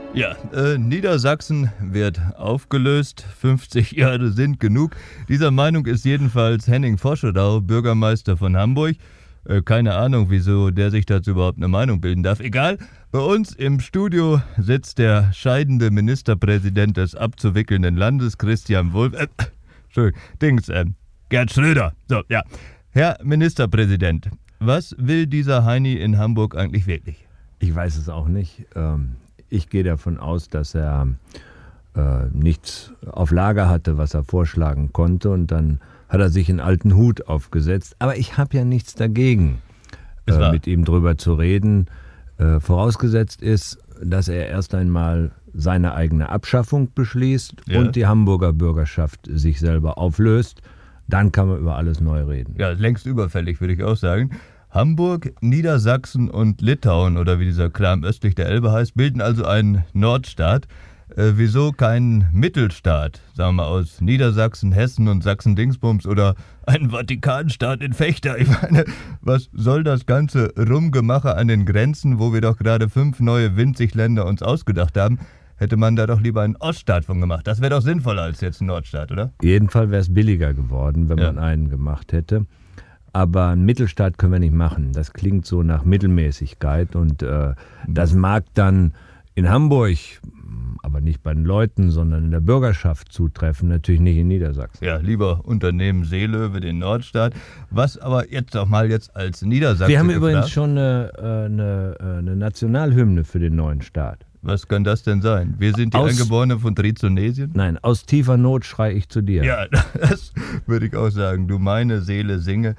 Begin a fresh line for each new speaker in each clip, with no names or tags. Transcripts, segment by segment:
Ja, Niedersachsen wird aufgelöst, 50 Jahre sind genug. Dieser Meinung ist jedenfalls Henning Voscherau, Bürgermeister von Hamburg. Keine Ahnung, wieso der sich dazu überhaupt eine Meinung bilden darf. Egal, bei uns im Studio sitzt der scheidende Ministerpräsident des abzuwickelnden Landes, Christian Wulff. Gerd Schröder. So, ja. Herr Ministerpräsident, was will dieser Heini in Hamburg eigentlich wirklich?
Ich weiß es auch nicht. Ich gehe davon aus, dass er nichts auf Lager hatte, was er vorschlagen konnte. Und dann hat er sich einen alten Hut aufgesetzt. Aber ich habe ja nichts dagegen, mit ihm drüber zu reden. Vorausgesetzt ist, dass er erst einmal seine eigene Abschaffung beschließt und die Hamburger Bürgerschaft sich selber auflöst. Dann kann man über alles neu reden.
Ja, längst überfällig, würde ich auch sagen. Hamburg, Niedersachsen und Litauen, oder wie dieser Kram östlich der Elbe heißt, bilden also einen Nordstaat. Wieso kein Mittelstaat, sagen wir mal aus Niedersachsen, Hessen und Sachsen-Dingsbums oder ein Vatikanstaat in Vechta? Ich meine, was soll das ganze Rumgemache an den Grenzen, wo wir doch gerade 5 neue Winzigländer uns ausgedacht haben? Hätte man da doch lieber einen Oststaat von gemacht. Das wäre doch sinnvoller als jetzt ein Nordstaat, oder?
Jedenfalls wäre es billiger geworden, wenn man einen gemacht hätte. Aber einen Mittelstaat können wir nicht machen. Das klingt so nach Mittelmäßigkeit. Und das mag dann in Hamburg, aber nicht bei den Leuten, sondern in der Bürgerschaft zutreffen, natürlich nicht in Niedersachsen.
Ja, lieber Unternehmen Seelöwe, den Nordstaat. Was aber jetzt auch mal jetzt als Niedersachsen
Wir haben übrigens schon eine Nationalhymne für den neuen Staat.
Was kann das denn sein? Wir sind die Eingeborenen von Trizonesien?
Nein, aus tiefer Not schrei ich zu dir.
Ja, das würde ich auch sagen. Du meine Seele singe.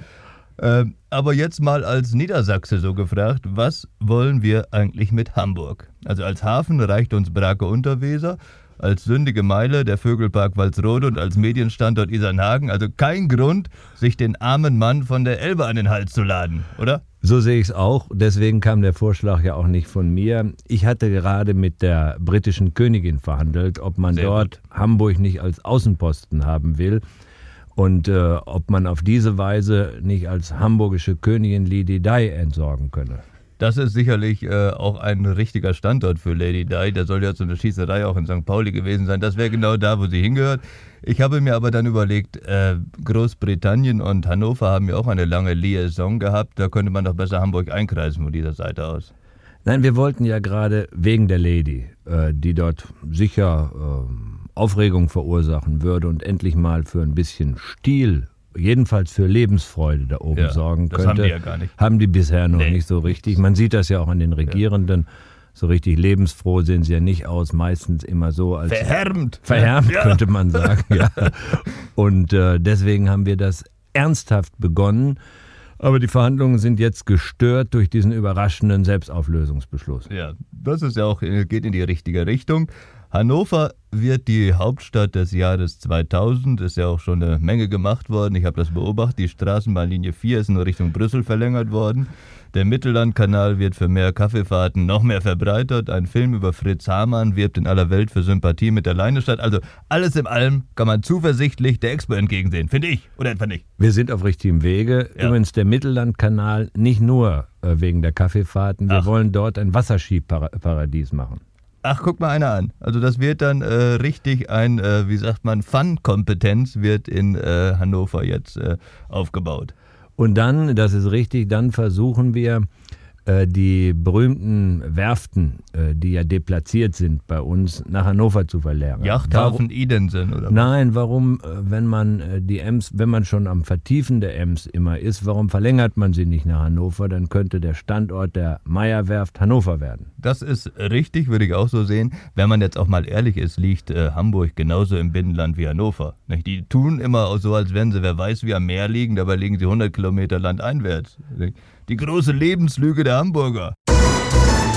Aber jetzt mal als Niedersachse so gefragt, was wollen wir eigentlich mit Hamburg? Also als Hafen reicht uns Brake-Unterweser, als sündige Meile der Vögelpark Walsrode und als Medienstandort Isernhagen. Also kein Grund, sich den armen Mann von der Elbe an den Hals zu laden, oder?
So sehe ich es auch. Deswegen kam der Vorschlag ja auch nicht von mir. Ich hatte gerade mit der britischen Königin verhandelt, ob man dort Hamburg nicht als Außenposten haben will. Und ob man auf diese Weise nicht als hamburgische Königin Lady Di entsorgen könne.
Das ist sicherlich auch ein richtiger Standort für Lady Di. Da soll ja so eine Schießerei auch in St. Pauli gewesen sein. Das wäre genau da, wo sie hingehört. Ich habe mir aber dann überlegt, Großbritannien und Hannover haben ja auch eine lange Liaison gehabt. Da könnte man doch besser Hamburg einkreisen von dieser Seite aus.
Nein, wir wollten ja gerade wegen der Lady, die dort sicher Aufregung verursachen würde und endlich mal für ein bisschen Stil, jedenfalls für Lebensfreude da oben sorgen könnte. Das
haben die ja gar nicht.
Haben die bisher noch nicht so richtig. Man sieht das ja auch an den Regierenden. So richtig lebensfroh sehen sie ja nicht aus, meistens immer so als...
Verhärmt,
könnte man sagen. Ja. Und deswegen haben wir das ernsthaft begonnen. Aber die Verhandlungen sind jetzt gestört durch diesen überraschenden Selbstauflösungsbeschluss.
Ja, das ist ja auch, geht in die richtige Richtung. Hannover wird die Hauptstadt des Jahres 2000, ist ja auch schon eine Menge gemacht worden. Ich habe das beobachtet, die Straßenbahnlinie 4 ist in Richtung Brüssel verlängert worden. Der Mittellandkanal wird für mehr Kaffeefahrten noch mehr verbreitert. Ein Film über Fritz Hamann wirbt in aller Welt für Sympathie mit der Leinestadt. Also alles in allem kann man zuversichtlich der Expo entgegensehen, finde ich, oder etwa nicht?
Wir sind auf richtigem Wege. Ja. Übrigens der Mittellandkanal nicht nur wegen der Kaffeefahrten. Wir wollen dort ein Wasserskiparadies machen.
Ach, guck mal einer an. Also das wird dann richtig ein, Fun-Kompetenz wird in Hannover jetzt aufgebaut.
Und dann, das ist richtig, dann versuchen wir, die berühmten Werften, die ja deplatziert sind bei uns, nach Hannover zu verlagern.
Yachthafen Idensen, oder?
Nein, warum, wenn man die Ems, wenn man schon am Vertiefen der Ems immer ist, warum verlängert man sie nicht nach Hannover? Dann könnte der Standort der Meyer-Werft Hannover werden.
Das ist richtig, würde ich auch so sehen. Wenn man jetzt auch mal ehrlich ist, liegt Hamburg genauso im Binnenland wie Hannover. Nicht? Die tun immer so, als wenn sie, wer weiß, wie am Meer liegen, dabei liegen sie 100 Kilometer landeinwärts. Die große Lebenslüge der Hamburger.